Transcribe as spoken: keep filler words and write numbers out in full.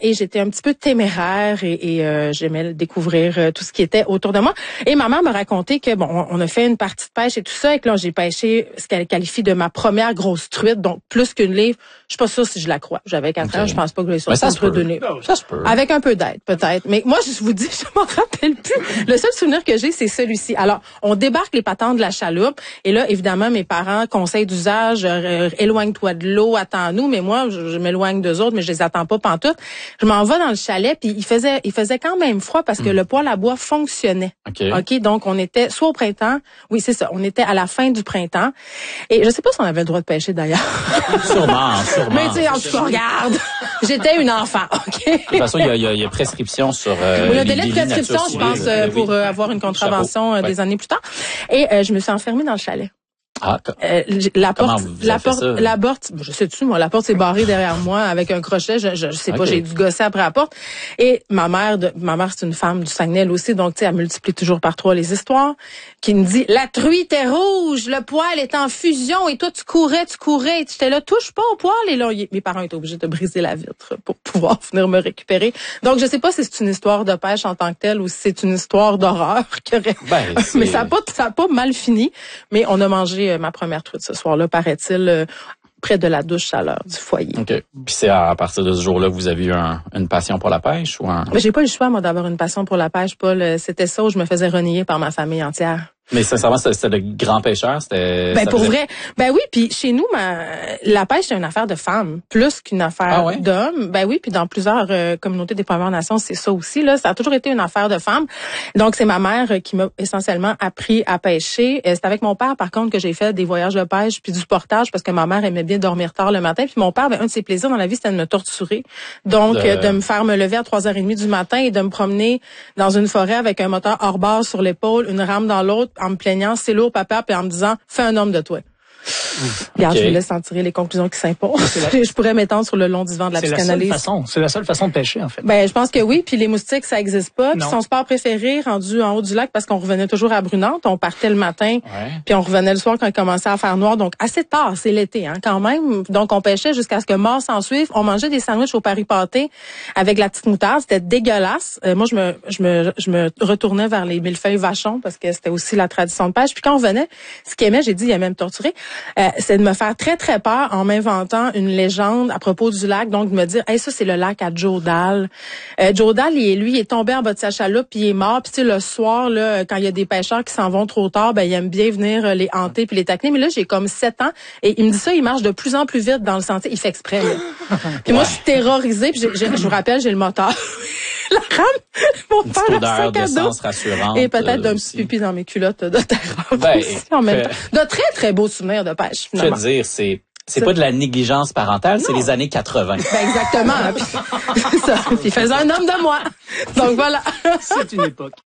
et j'étais un petit peu téméraire et, et euh, j'aimais découvrir euh, tout ce qui était autour de moi. Et ma mère me racontait que bon, on a fait une partie de pêche et tout ça, et que là j'ai pêché ce qu'elle qualifie de ma première grosse truite, donc plus qu'une livre. Je suis pas sûre si je la crois. J'avais quatre okay. ans, je pense pas que je l'ai sorti entre deux livres. Ça se peut. Avec un peu d'aide, peut-être. Mais moi, je vous dis, je m'en rappelle plus. Le seul souvenir que j'ai, c'est celui-ci. Alors, on débarque les patentes de la chaloupe, et là, évidemment, mes parents conseillent d'usage, euh, éloigne-toi de l'eau, attends-nous. Mais moi, je, je m'éloigne d'eux autres, mais je les attends pas pantoute. Je m'en vais dans le chalet, puis il faisait, il faisait quand même froid parce que mm. le poêle à bois fonctionnait. OK. OK, donc on était soit au printemps, oui, c'est ça, on était à la fin du printemps. Et je sais pas si on avait le droit de pêcher d'ailleurs. Sûrement, sûrement. Mais tu sais, en tout cas, regarde, j'étais une enfant, OK? De toute façon, il y a, il y a, il y a prescription sur euh, oui, le les, délai de prescription, je pense, euh, pour euh, avoir une contravention euh, des ouais. années plus tard. Et euh, je me suis enfermée dans le chalet. Ah, euh, la comment porte, vous la avez fait porte, ça? la porte, je sais tu, moi, la porte s'est barrée derrière moi avec un crochet. Je, je, je sais okay. pas, j'ai dû gosser après la porte. Et ma mère, de, ma mère c'est une femme du Saguenay aussi, donc tu sais, elle multiplie toujours par trois les histoires. Qui me dit, la truite est rouge, le poêle est en fusion, et toi tu courais, tu courais, j'étais là, touche pas au poêle. Et là, mes parents étaient obligés de briser la vitre pour pouvoir venir me récupérer. Donc je sais pas si c'est une histoire de pêche en tant que telle ou si c'est une histoire d'horreur. Ben, mais ça a pas, ça a pas mal fini. Mais on a mangé euh, ma première truite ce soir-là, paraît-il, euh, près de la douche chaleur du foyer. OK. Puis c'est à partir de ce jour-là que vous avez eu un, une passion pour la pêche ou un... Mais j'ai pas eu le choix, moi, d'avoir une passion pour la pêche, Paul. C'était ça où je me faisais renier par ma famille entière. Mais sincèrement, c'était de grands pêcheurs, c'était... Ben, pour faisait... vrai. Ben oui, puis chez nous, ma, la pêche, c'est une affaire de femmes, plus qu'une affaire ah ouais? d'hommes. Ben oui, puis dans plusieurs euh, communautés des Premières Nations, c'est ça aussi, là. Ça a toujours été une affaire de femmes. Donc, c'est ma mère qui m'a essentiellement appris à pêcher. C'est avec mon père, par contre, que j'ai fait des voyages de pêche puis du portage, parce que ma mère aimait bien dormir tard le matin. Puis mon père, ben, un de ses plaisirs dans la vie, c'était de me torturer. Donc, de... de me faire me lever à trois heures trente du matin et de me promener dans une forêt avec un moteur hors bord sur l'épaule, une rame dans l'autre, en me plaignant, c'est lourd, papa, puis en me disant, fais un homme de toi. Regarde, okay. je vous laisse en tirer les conclusions qui s'imposent. La... Je pourrais m'étendre sur le long divan de la psychanalyse. C'est la seule façon. C'est la seule façon de pêcher, en fait. Ben, je pense que oui. Puis les moustiques, ça existe pas. Puis son sport préféré, rendu en haut du lac, parce qu'on revenait toujours à Brunante. On partait le matin, ouais. puis on revenait le soir quand il commençait à faire noir. Donc, assez tard, c'est l'été, hein, quand même. Donc, on pêchait jusqu'à ce que mort s'en suive. On mangeait des sandwichs au Paris pâté avec la petite moutarde. C'était dégueulasse. Euh, moi, je me, je me, je me retournais vers les millefeuilles vachons parce que c'était aussi la tradition de pêche. Puis quand on venait, ce qu'il aimait, j'ai dit, il aimait me torturer, euh, c'est de me faire très, très peur en m'inventant une légende à propos du lac. Donc, de me dire, hey, ça, c'est le lac à Joe Dahl. Euh, Joe Dahl, il, lui, il est tombé en bas de sa chaloupe, puis il est mort. Puis, tu sais, le soir, là, quand il y a des pêcheurs qui s'en vont trop tard, ben, il aime bien venir les hanter puis les taquiner. Mais là, j'ai comme sept ans, et il me dit ça, il marche de plus en plus vite dans le sentier. Il fait exprès, là. Puis moi, je suis terrorisée, puis j'ai, j'ai, je vous rappelle, j'ai le moteur. La rame, mon père a sac à dos. Rassurante, et peut-être d'un petit pipi dans mes culottes de terreur ben, aussi, en même temps. De très, très beaux souvenirs de pêche, finalement. Je veux dire, c'est... C'est pas de la négligence parentale, non. C'est les années quatre-vingt. Ben exactement. Puis, c'est ça. Puis il faisait un homme de moi. Donc voilà. C'est une époque.